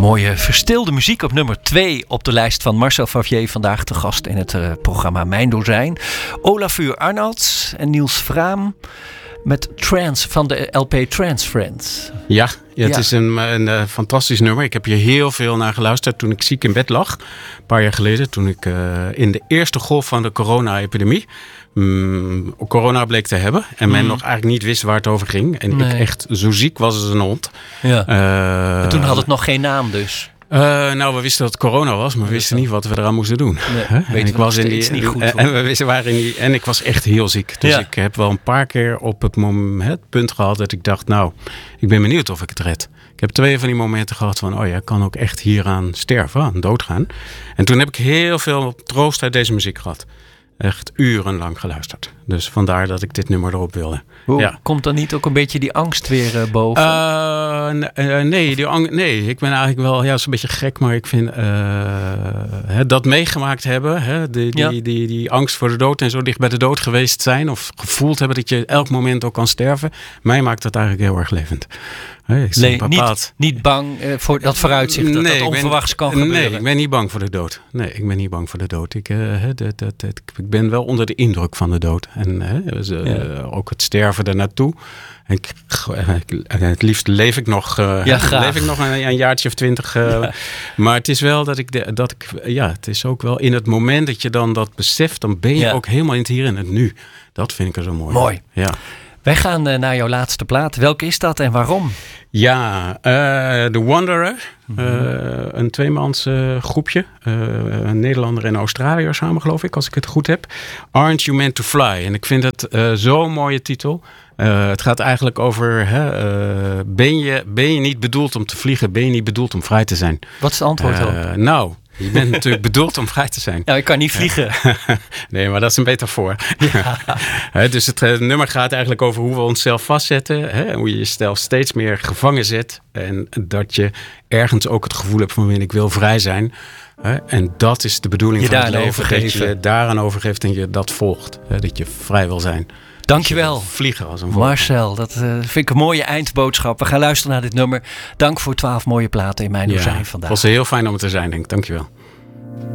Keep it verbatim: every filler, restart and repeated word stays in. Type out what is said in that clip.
Mooie verstilde muziek op nummer twee op de lijst van Marcel Favier. Vandaag te gast in het uh, programma Mijn Dozijn. Olafur Arnalds en Niels Vraam met Trance van de L P Trance Friends. Ja, ja het ja. is een, een, een fantastisch nummer. Ik heb hier heel veel naar geluisterd toen ik ziek in bed lag. Een paar jaar geleden, toen ik uh, in de eerste golf van de corona-epidemie um, corona bleek te hebben. En men mm. nog eigenlijk niet wist waar het over ging. En nee. ik echt zo ziek was als een hond. Ja. Uh, en toen had het nog geen naam dus. Uh, nou, we wisten dat het corona was, maar we wisten niet wat we eraan moesten doen. Nee, huh? en ik was in die, niet goed. En, en we wisten waren in die, en ik was echt heel ziek. Dus ja. ik heb wel een paar keer op het, moment, het punt gehad dat ik dacht, nou, ik ben benieuwd of ik het red. Ik heb twee van die momenten gehad van, oh ja, ik kan ook echt hieraan sterven, aan doodgaan. En toen heb ik heel veel troost uit deze muziek gehad. Echt urenlang geluisterd. Dus vandaar dat ik dit nummer erop wilde. Hoe, ja. Komt dan niet ook een beetje die angst weer uh, boven? Uh, uh, nee, die ang- nee, ik ben eigenlijk wel... Ja, het is een beetje gek, maar ik vind... Uh, hè, dat meegemaakt hebben... Hè, die, die, ja. die, die, die angst voor de dood en zo dicht bij de dood geweest zijn... of gevoeld hebben dat je elk moment ook kan sterven... mij maakt dat eigenlijk heel erg levend. Hey, nee, niet, niet bang uh, voor dat vooruitzicht dat nee, dat onverwachts ben, kan gebeuren. Nee, ik ben niet bang voor de dood. Nee, ik ben niet bang voor de dood. Ik, uh, dat, dat, dat, ik ben wel onder de indruk van de dood. En uh, dus, uh, ja. ook het sterven ernaartoe. En ik, het liefst leef ik nog, uh, ja, leef ik nog een, een jaartje of twintig. Uh, ja. Maar het is wel dat ik, de, dat ik... Ja, het is ook wel in het moment dat je dan dat beseft... dan ben je ja. ook helemaal in het hier en het nu. Dat vind ik er zo mooi. Mooi. Ja. Wij gaan uh, naar jouw laatste plaat. Welke is dat en waarom? Ja, uh, The Wanderer. Uh, een tweemans uh, groepje. Uh, een Nederlander en Australiër samen, geloof ik, als ik het goed heb. Aren't You Meant to Fly? En ik vind het uh, zo'n mooie titel. Uh, het gaat eigenlijk over... Hè, uh, ben, je, ben je niet bedoeld om te vliegen? Ben je niet bedoeld om vrij te zijn? Wat is het antwoord uh, op? Nou... Je bent natuurlijk bedoeld om vrij te zijn. Nou, ik kan niet vliegen. Nee, maar dat is een metafoor. Ja. Dus het uh, nummer gaat eigenlijk over hoe we onszelf vastzetten. Hè? Hoe je jezelf steeds meer gevangen zet. En dat je ergens ook het gevoel hebt van ik wil vrij zijn. Hè? En dat is de bedoeling je van het leven. overgeven. Dat je daaraan overgeeft en je dat volgt. Hè? Dat je vrij wil zijn. Dankjewel. Vliegen als een vogel. Marcel, dat uh, vind ik een mooie eindboodschap. We gaan luisteren naar dit nummer. Dank voor twaalf mooie platen in Mijn Dozijn ja, vandaag. Het was heel fijn om er te zijn, denk ik. Dankjewel.